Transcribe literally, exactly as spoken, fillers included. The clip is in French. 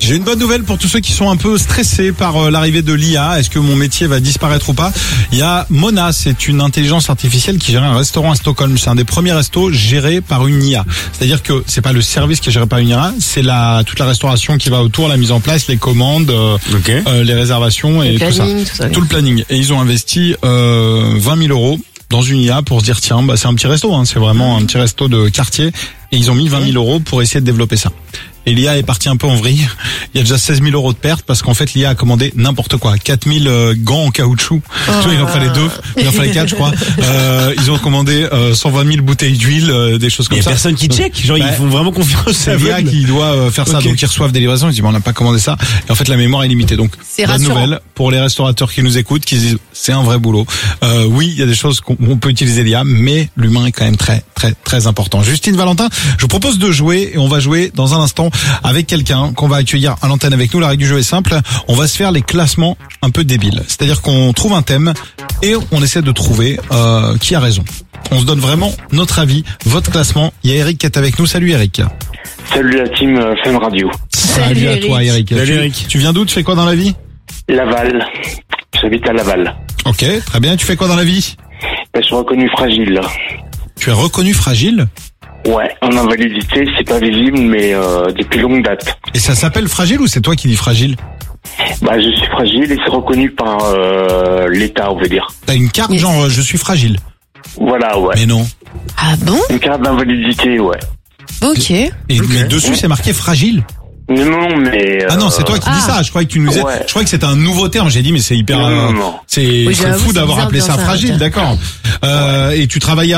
J'ai une bonne nouvelle pour tous ceux qui sont un peu stressés par euh, l'arrivée de l'I A. Est-ce que mon métier va disparaître ou pas? Il y a Mona, c'est une intelligence artificielle qui gère un restaurant à Stockholm. C'est un des premiers restos gérés par une I A. C'est-à-dire que c'est pas le service qui est géré par une I A, c'est la toute la restauration qui va autour, la mise en place, les commandes, euh, okay. euh, les réservations et le tout ça. planning, tout ça. Tout le planning. Et ils ont investi euh, vingt mille euros dans une I A pour se dire tiens, bah c'est un petit resto, hein, c'est vraiment un petit resto de quartier. Et ils ont mis vingt mille euros pour essayer de développer ça. Et l'I A est partie un peu en vrille. Il y a déjà seize mille euros de pertes parce qu'en fait l'I A a commandé n'importe quoi. quatre mille euh, gants en caoutchouc. Oh. Tu vois, il en fallait deux, il en fallait quatre, je crois. Euh, ils ont commandé euh, cent vingt mille bouteilles d'huile, euh, des choses comme ça. Il y a personne qui check. Genre, bah, ils font vraiment confiance. C'est l'I A qui doit euh, faire ça. Okay. Donc ils reçoivent des livraisons. Ils disent, bon, on n'a pas commandé ça. Et en fait, la mémoire est limitée. Donc, bonne nouvelle pour les restaurateurs qui nous écoutent, qui disent, c'est un vrai boulot. Euh, oui, il y a des choses qu'on on peut utiliser l'I A, mais l'humain est quand même très, très, très important. Justine Valentin, je vous propose de jouer et on va jouer dans un instant avec quelqu'un qu'on va accueillir à l'antenne avec nous. La règle du jeu est simple. On va se faire les classements un peu débiles. C'est-à-dire qu'on trouve un thème et on essaie de trouver euh, qui a raison. On se donne vraiment notre avis, votre classement. Il y a Eric qui est avec nous. Salut Eric. Salut la team Fun Radio. Salut, Salut à Eric. toi Eric. Salut tu, Eric. Tu viens d'où? Tu fais quoi dans la vie? Laval. J'habite à Laval. Ok, très bien. Tu fais quoi dans la vie? Ben, je suis reconnu fragile. Tu es reconnu fragile? Ouais, en invalidité, c'est pas visible, mais euh, depuis longue date. Et ça s'appelle fragile ou c'est toi qui dis fragile? Bah, je suis fragile et c'est reconnu par euh, l'État, on veut dire. T'as une carte yes. genre euh, je suis fragile? Voilà, ouais. Mais non. Ah bon? Une carte d'invalidité, ouais. Ok. Et okay. mais dessus c'est marqué fragile? Non, non, mais... Euh... Ah non, c'est toi qui ah. dis ça. Je croyais que tu nous... Ouais. Je croyais que c'était un nouveau terme. J'ai dit, mais c'est hyper... Non, non, non. C'est oui, fou d'avoir appelé ça fragile, d'accord. Euh, et tu travaillais